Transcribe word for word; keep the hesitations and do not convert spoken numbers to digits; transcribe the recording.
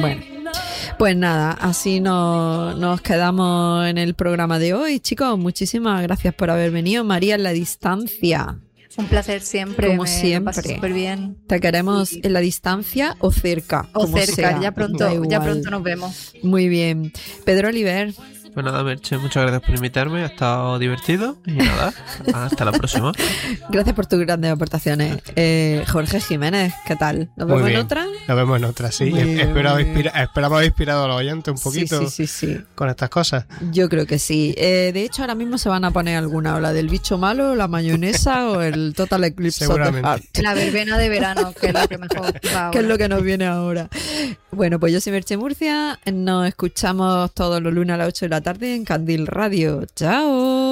Bueno, pues nada, así nos, nos quedamos en el programa de hoy, chicos. Muchísimas gracias por haber venido. María en la distancia. Un placer siempre, como me siempre. súper bien. Te queremos sí. en la distancia o cerca. O como cerca, sea, ya pronto, ya pronto nos vemos. Muy bien. Pedro Oliver. Pues nada, Merche, muchas gracias por invitarme, ha estado divertido y nada, hasta la próxima. Gracias por tus grandes aportaciones. Eh, Jorge Jiménez, ¿qué tal? ¿Nos Muy vemos bien. en otra? Nos vemos en otra, sí. Muy Espero haber bien. inspira- esperamos haber inspirado a los oyentes un poquito sí, sí, sí, sí. con estas cosas. Yo creo que sí. Eh, de hecho, ahora mismo se van a poner alguna, o la del bicho malo, la mayonesa o el Total Eclipse of the Heart. La verbena de verano, que es lo que mejor va que es lo que nos viene ahora. Bueno, pues yo soy Merche Murcia. Nos escuchamos todos los lunes a las ocho de la tarde en Candil Radio. ¡Chao!